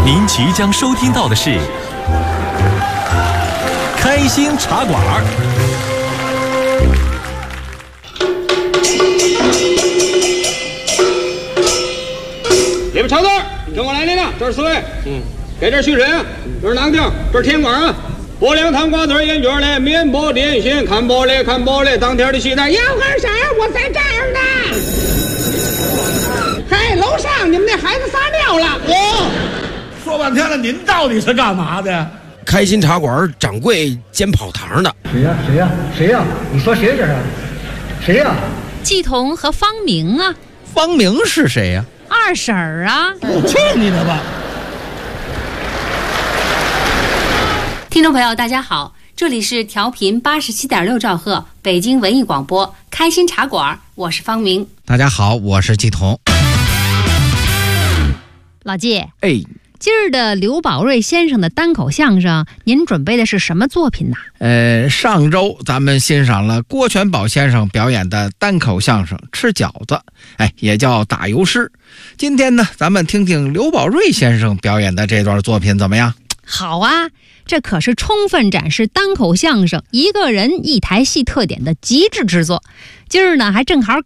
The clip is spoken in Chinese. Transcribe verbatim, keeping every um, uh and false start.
您即将收听到的是开心茶馆。 里边瞧字，跟我来领领，这是四位，嗯，给这续审，这是囊丁，这是甜瓜啊，薄凉糖瓜子烟卷嘞，面包点心，看包嘞看包嘞，当天的西单，要干啥？我在这儿呢。嗨，楼上你们那孩子撒尿了。 哦，说半天了，您到底是干嘛的？ 开心茶馆掌柜兼跑堂的。 谁呀？谁呀？谁呀？你说谁这是？谁呀？ 季彤和方明啊。 方明是谁呀？ 二婶儿啊！ 去你的吧！ 听众朋友，大家好，这里是调频八十七点六兆赫北京文艺广播开心茶馆，我是方明。 大家好，我是季彤。 老季， 哎， 今儿的刘宝瑞先生的单口相声，您准备的是什么作品呢？ 呃，上周咱们欣赏了郭全宝先生表演的单口相声《吃饺子》，哎，也叫打油诗。今天呢，咱们听听刘宝瑞先生表演的这段作品怎么样？ 好啊，这可是充分展示单口相声一个人一台戏特点的极致之作。今儿呢，还正好